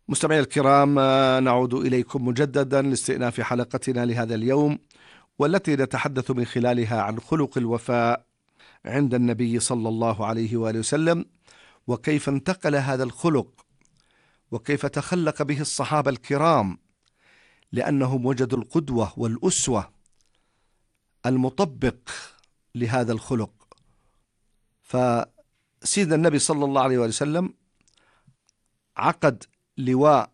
مستمعي الكرام، نعود إليكم مجددا لاستئناف حلقتنا لهذا اليوم، والتي نتحدث من خلالها عن خلق الوفاء عند النبي صلى الله عليه وآله وسلم، وكيف انتقل هذا الخلق وكيف تخلق به الصحابة الكرام، لأنهم وجدوا القدوة والأسوة المطبق لهذا الخلق. فسيدنا النبي صلى الله عليه وآله وسلم عقد لواء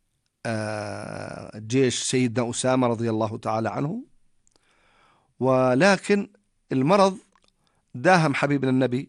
جيش سيدنا أسامة رضي الله تعالى عنه، ولكن المرض داهم حبيبنا النبي،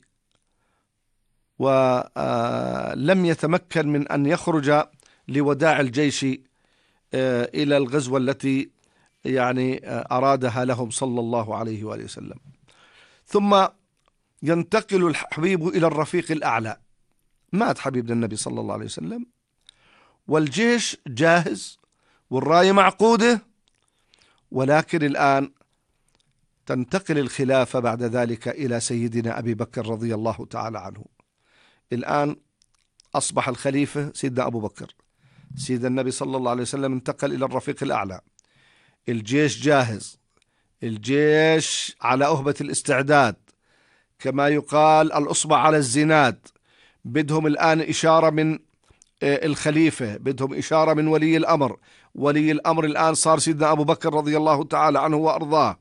ولم يتمكن من أن يخرج لوداع الجيش إلى الغزوة التي أرادها لهم صلى الله عليه وآله وسلم. ثم ينتقل الحبيب إلى الرفيق الأعلى. مات حبيبنا النبي صلى الله عليه وسلم والجيش جاهز والراية معقودة، ولكن الآن تنتقل الخلافة بعد ذلك إلى سيدنا أبي بكر رضي الله تعالى عنه. الآن أصبح الخليفة سيدنا أبو بكر. سيدنا النبي صلى الله عليه وسلم انتقل إلى الرفيق الأعلى، الجيش جاهز، الجيش على أهبة الاستعداد، كما يقال الأصبع على الزناد. بدهم الآن إشارة من الخليفة، بدهم إشارة من ولي الأمر. ولي الأمر الآن صار سيدنا أبو بكر رضي الله تعالى عنه وأرضاه.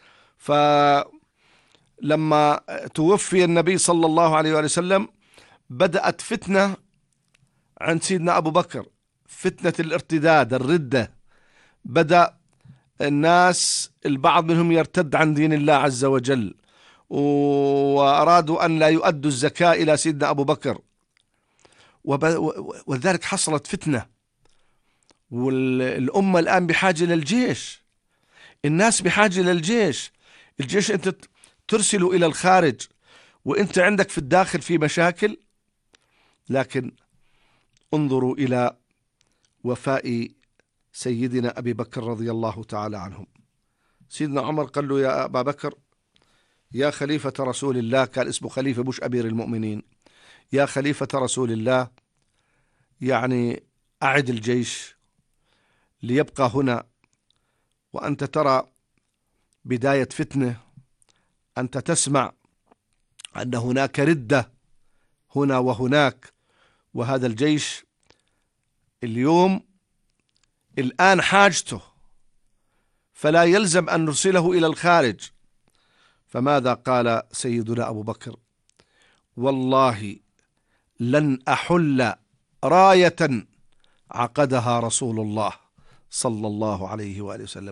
فلما توفي النبي صلى الله عليه وسلم بدأت فتنة عند سيدنا أبو بكر، فتنة الارتداد، الردة. بدأ الناس البعض منهم يرتد عن دين الله عز وجل، وأرادوا أن لا يؤدوا الزكاة إلى سيدنا أبو بكر، ولذلك حصلت فتنة. والأمة الآن بحاجة للجيش، الناس بحاجة للجيش. الجيش أنت ترسله إلى الخارج وأنت عندك في الداخل في مشاكل. لكن انظروا إلى وفاء سيدنا أبي بكر رضي الله تعالى عنهم. سيدنا عمر قال له: يا أبا بكر، يا خليفة رسول الله، كان اسمه خليفة مش أمير المؤمنين، يا خليفة رسول الله، أعد الجيش ليبقى هنا، وأنت ترى بداية فتنة، أنت تسمع أن هناك ردة هنا وهناك، وهذا الجيش اليوم الآن حاجته، فلا يلزم أن نرسله إلى الخارج. فماذا قال سيدنا أبو بكر؟ والله لن أحل راية عقدها رسول الله صلى الله عليه وآله وسلم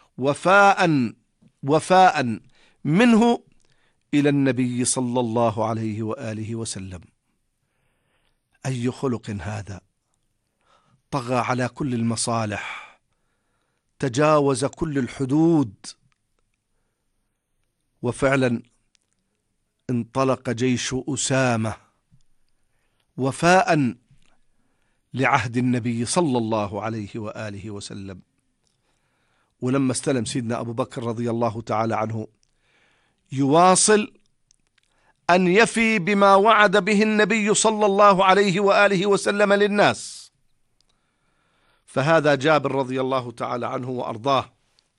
وفاء منه إلى النبي صلى الله عليه وآله وسلم. أي خلق هذا! طغى على كل المصالح، تجاوز كل الحدود، وفعلا انطلق جيش أسامة وفاء لعهد النبي صلى الله عليه وآله وسلم. ولما استلم سيدنا أبو بكر رضي الله تعالى عنه يواصل أن يفي بما وعد به النبي صلى الله عليه وآله وسلم للناس. فهذا جابر رضي الله تعالى عنه وأرضاه،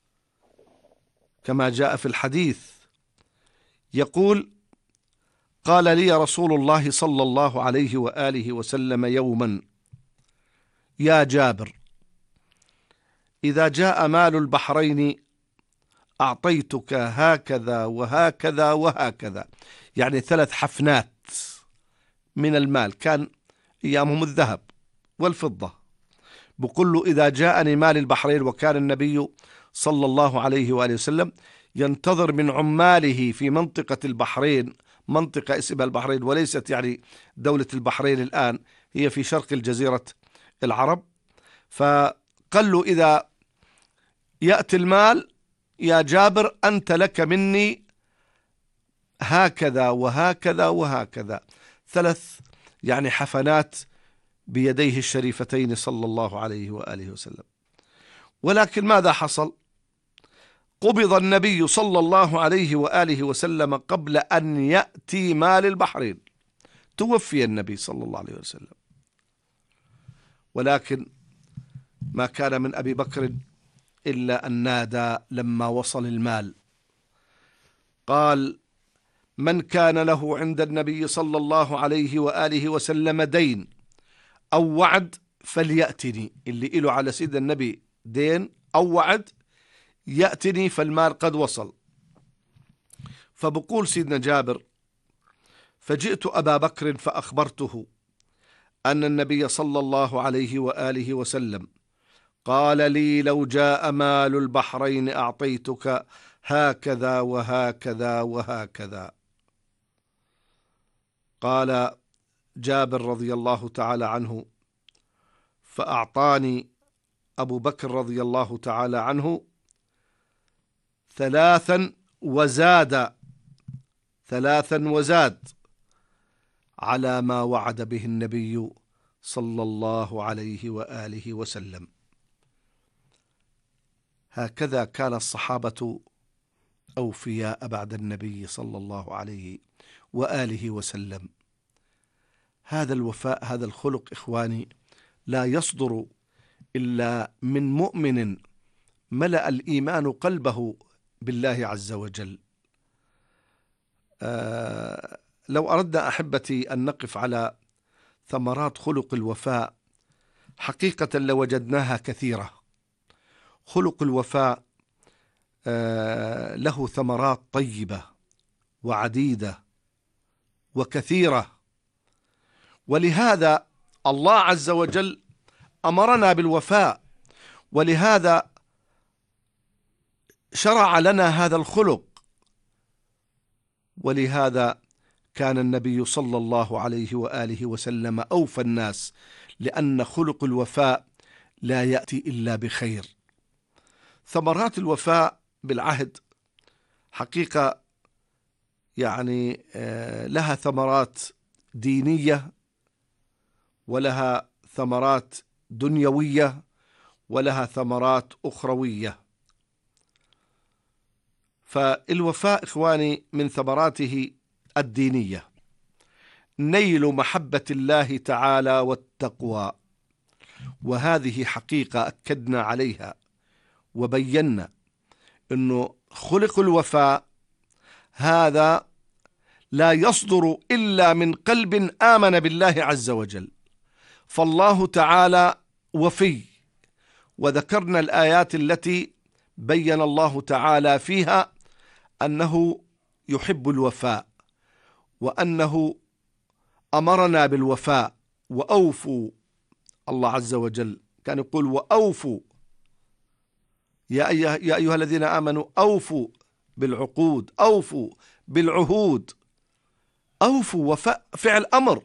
كما جاء في الحديث، يقول: قال لي رسول الله صلى الله عليه وآله وسلم يوما: يا جابر، إذا جاء مال البحرين أعطيتك هكذا وهكذا وهكذا، 3 حفنات من المال، كان أيامهم الذهب والفضة. بقول له: إذا جاءني مال البحرين، وكان النبي صلى الله عليه وآله وسلم ينتظر من عماله في منطقة البحرين، منطقة اسمها البحرين، وليست دولة البحرين الآن، هي في شرق الجزيرة العرب. فقال له: إذا يأتي المال يا جابر، أنت لك مني هكذا وهكذا وهكذا، 3 حفنات بيديه الشريفتين صلى الله عليه وآله وسلم. ولكن ماذا حصل؟ قبض النبي صلى الله عليه وآله وسلم قبل أن يأتي مال البحرين، توفي النبي صلى الله عليه وسلم. ولكن ما كان من أبي بكر إلا أن نادى لما وصل المال، قال: من كان له عند النبي صلى الله عليه وآله وسلم دين أو وعد فليأتني. اللي له على سيد النبي دين أو وعد يأتني، فالمال قد وصل. فبقول سيدنا جابر: فجئت أبا بكر فأخبرته أن النبي صلى الله عليه وآله وسلم قال لي: لو جاء مال البحرين أعطيتك هكذا وهكذا وهكذا. قال جابر رضي الله تعالى عنه: فأعطاني أبو بكر رضي الله تعالى عنه 3 وزاد على ما وعد به النبي صلى الله عليه وآله وسلم. هكذا كان الصحابة أوفياء بعد النبي صلى الله عليه وآله وسلم. هذا الوفاء، هذا الخلق إخواني، لا يصدر إلا من مؤمن ملأ الإيمان قلبه بالله عز وجل. لو أردنا أحبتي أن نقف على ثمرات خلق الوفاء، حقيقة لوجدناها كثيرة. خلق الوفاء له ثمرات طيبة وعديدة وكثيرة، ولهذا الله عز وجل أمرنا بالوفاء، ولهذا شرع لنا هذا الخلق. ولهذا كان النبي صلى الله عليه وآله وسلم أوفى الناس، لأن خلق الوفاء لا يأتي إلا بخير. ثمرات الوفاء بالعهد حقيقة يعني لها ثمرات دينية، ولها ثمرات دنيوية، ولها ثمرات أخروية. فالوفاء إخواني من ثمراته الدينية نيل محبة الله تعالى والتقوى، وهذه حقيقة أكدنا عليها وبينا أنه خلق الوفاء هذا لا يصدر إلا من قلب آمن بالله عز وجل. فالله تعالى وفي، وذكرنا الآيات التي بين الله تعالى فيها أنه يحب الوفاء، وأنه أمرنا بالوفاء. وأوفوا، الله عز وجل كان يقول: وأوفوا يا أيها الذين آمنوا أوفوا بالعقود، أوفوا بالعهود. أوفوا، وفاء فعل أمر.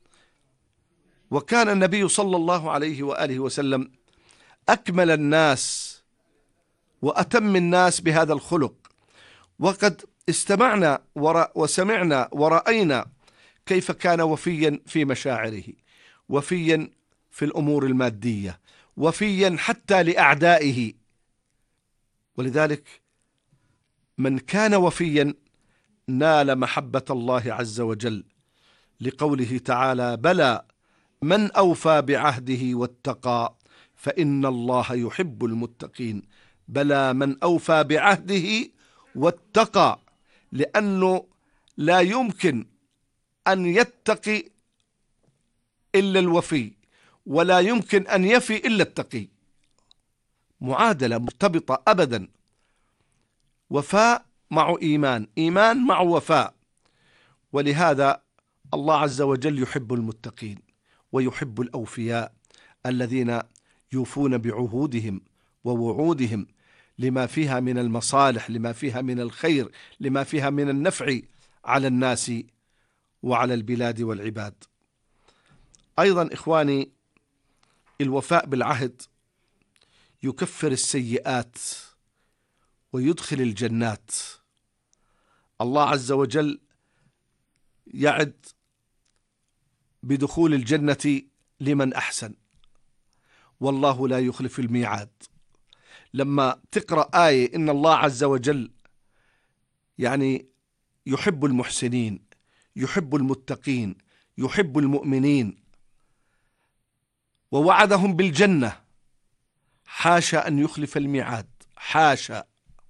وكان النبي صلى الله عليه وآله وسلم أكمل الناس وأتم الناس بهذا الخلق. وقد استمعنا وسمعنا ورأينا كيف كان وفيا في مشاعره، وفيا في الأمور المادية، وفيا حتى لأعدائه. ولذلك من كان وفيا نال محبة الله عز وجل، لقوله تعالى: بلى من أوفى بعهده واتقى فإن الله يحب المتقين. بلى من أوفى بعهده واتقى، لأنه لا يمكن أن يتقي إلا الوفي، ولا يمكن أن يفي إلا التقي. معادلة مرتبطة أبدا. وفاء مع إيمان، إيمان مع وفاء. ولهذا الله عز وجل يحب المتقين ويحب الأوفياء الذين يوفون بعهودهم ووعودهم، لما فيها من المصالح، لما فيها من الخير، لما فيها من النفع على الناس وعلى البلاد والعباد. أيضا إخواني، الوفاء بالعهد يكفر السيئات ويدخل الجنات. الله عز وجل يعد بدخول الجنة لمن أحسن، والله لا يخلف الميعاد. لما تقرأ آية إن الله عز وجل يعني يحب المحسنين، يحب المتقين، يحب المؤمنين، ووعدهم بالجنة، حاشا أن يخلف الميعاد، حاشا.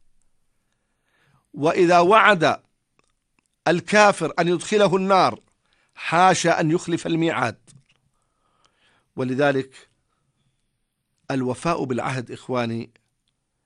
وإذا وعد الكافر أن يدخله النار، حاشا أن يخلف الميعاد. ولذلك الوفاء بالعهد إخواني